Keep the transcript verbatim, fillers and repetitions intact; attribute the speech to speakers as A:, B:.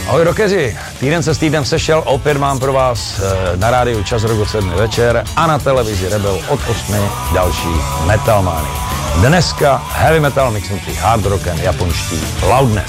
A: Ahoj rockeři, týden se s týdnem sešel, opět mám pro vás na rádiu Čas Rock od sedmi večer a na televizi Rebel od osmi další Metalmány. Dneska heavy metal mixnutý hard rockem japonští Loudness.